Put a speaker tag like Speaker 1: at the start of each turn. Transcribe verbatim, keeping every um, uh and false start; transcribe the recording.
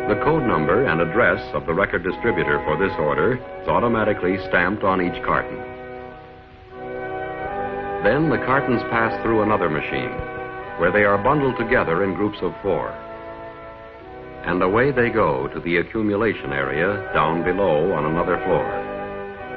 Speaker 1: The code number and address of the record distributor for this order is automatically stamped on each carton. Then the cartons pass through another machine, where they are bundled together in groups of four. And away they go to the accumulation area down below on another floor.